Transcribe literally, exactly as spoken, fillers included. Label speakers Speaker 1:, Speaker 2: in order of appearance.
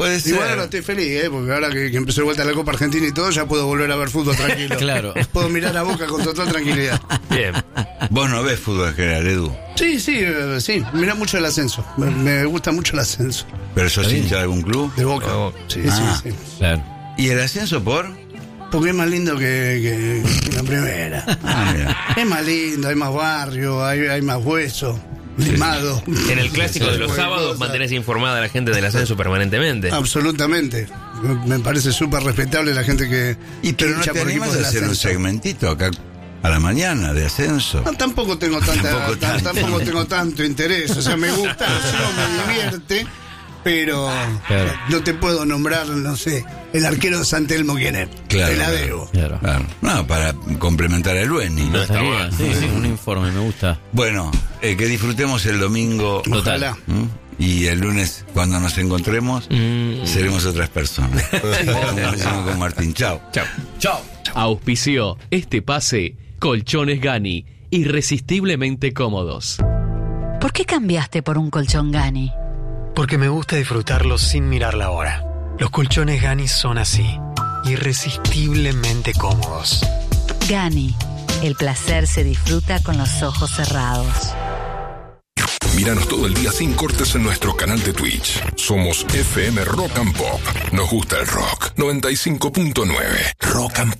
Speaker 1: Puede ser.
Speaker 2: Igual ahora estoy feliz, ¿eh? Porque ahora que, que empezó de vuelta la Copa Argentina y todo, ya puedo volver a ver fútbol tranquilo.
Speaker 3: Claro.
Speaker 2: Puedo mirar a Boca con total tranquilidad.
Speaker 4: Bien.
Speaker 1: Vos no ves fútbol en general, Edu.
Speaker 2: Sí, sí, eh, sí. Mira mucho el ascenso. Me, me gusta mucho el ascenso.
Speaker 1: ¿Pero sos
Speaker 3: Está bien.
Speaker 1: hincha de algún club?
Speaker 2: De Boca.
Speaker 4: Oh.
Speaker 2: Sí,
Speaker 1: Ah.
Speaker 2: sí, sí.
Speaker 3: Claro.
Speaker 1: ¿Y el ascenso por?
Speaker 2: Porque es más lindo que, que, que la primera.
Speaker 1: Ah, mira.
Speaker 2: Es más lindo, hay más barrio, hay, hay más hueso, limado.
Speaker 4: En el clásico de los sábados mantenés informada a la gente del ascenso permanentemente.
Speaker 2: Absolutamente. Me parece súper respetable la gente que.
Speaker 1: Y pero
Speaker 2: que
Speaker 1: no
Speaker 2: hincha
Speaker 1: te
Speaker 2: por
Speaker 1: animas
Speaker 2: equipos
Speaker 1: a
Speaker 2: del
Speaker 1: hacer un
Speaker 2: ascenso.
Speaker 1: segmentito acá a la mañana de ascenso.
Speaker 2: No, tampoco tengo tanta,
Speaker 1: Tampoco
Speaker 2: tan-
Speaker 1: tanto.
Speaker 2: tampoco tengo tanto interés. O sea, me gusta, no me divierte, pero
Speaker 3: Claro.
Speaker 2: no te puedo nombrar, no sé, el arquero de San Telmo quién es.
Speaker 1: Claro,
Speaker 2: Te la
Speaker 1: claro.
Speaker 2: debo.
Speaker 3: Claro.
Speaker 1: Claro. No, para complementar a Lueni.
Speaker 4: No está
Speaker 3: Estaría,
Speaker 4: mal.
Speaker 3: sí, sí, un informe, me gusta.
Speaker 1: Bueno, eh, que disfrutemos el domingo.
Speaker 2: Ojalá.
Speaker 1: ¿Mm? Y el lunes, cuando nos encontremos,
Speaker 4: Mm.
Speaker 1: seremos otras personas. Como decimos con Martín. Chao.
Speaker 4: Chao.
Speaker 3: Chao.
Speaker 5: Auspició este pase Colchones Gani, irresistiblemente cómodos.
Speaker 6: ¿Por qué cambiaste por un colchón Gani?
Speaker 7: Porque me gusta disfrutarlo sin mirar la hora. Los colchones Gani son así, irresistiblemente cómodos.
Speaker 6: Gani, el placer se disfruta con los ojos cerrados.
Speaker 8: Míranos todo el día sin cortes en nuestro canal de Twitch. Somos F M Rock and Pop. Nos gusta el rock. noventa y cinco punto nueve Rock and Pop.